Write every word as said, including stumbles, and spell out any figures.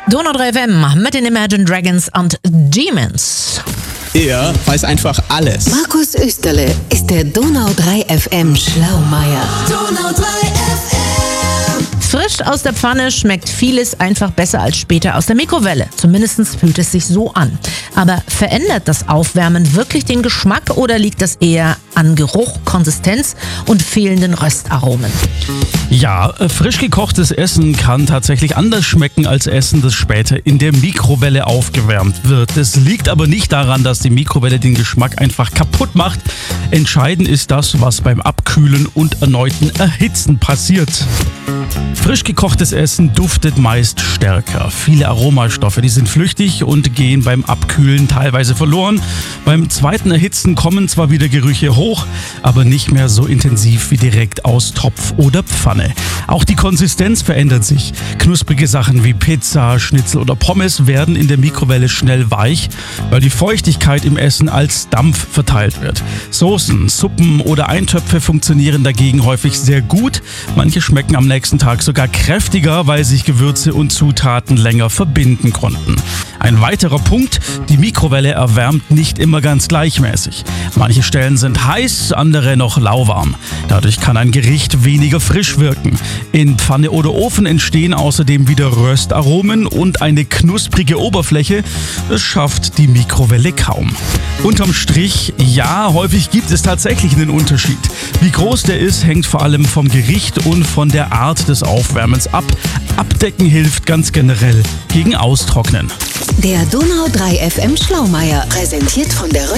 Donau drei F M mit den Imagine Dragons und Demons. Er weiß einfach alles. Markus Österle ist der Donau drei F M Schlaumeier. Donau drei F M. Frisch aus der Pfanne schmeckt vieles einfach besser als später aus der Mikrowelle. Zumindest fühlt es sich so an. Aber verändert das Aufwärmen wirklich den Geschmack oder liegt das eher an Geruch, Konsistenz und fehlenden Röstaromen? Ja, frisch gekochtes Essen kann tatsächlich anders schmecken als Essen, das später in der Mikrowelle aufgewärmt wird. Es liegt aber nicht daran, dass die Mikrowelle den Geschmack einfach kaputt macht. Entscheidend ist das, was beim Abkühlen und erneuten Erhitzen passiert. Frisch gekochtes Essen duftet meist stärker. Viele Aromastoffe, die sind flüchtig und gehen beim Abkühlen teilweise verloren. Beim zweiten Erhitzen kommen zwar wieder Gerüche hoch, aber nicht mehr so intensiv wie direkt aus Topf oder Pfanne. Auch die Konsistenz verändert sich. Knusprige Sachen wie Pizza, Schnitzel oder Pommes werden in der Mikrowelle schnell weich, weil die Feuchtigkeit im Essen als Dampf verteilt wird. Soßen, Suppen oder Eintöpfe funktionieren dagegen häufig sehr gut. Manche schmecken am nächsten Tag sogar kräftiger, weil sich Gewürze und Zutaten länger verbinden konnten. Ein weiterer Punkt: Die Mikrowelle erwärmt nicht immer ganz gleichmäßig. Manche Stellen sind heiß, andere noch lauwarm. Dadurch kann ein Gericht weniger frisch wirken. In Pfanne oder Ofen entstehen außerdem wieder Röstaromen und eine knusprige Oberfläche. Das schafft die Mikrowelle kaum. Unterm Strich, ja, häufig gibt es tatsächlich einen Unterschied. Wie groß der ist, hängt vor allem vom Gericht und von der Art des Aufwärmens ab. Abdecken hilft ganz generell gegen Austrocknen. Der Donau drei F M Schlaumeier, präsentiert von der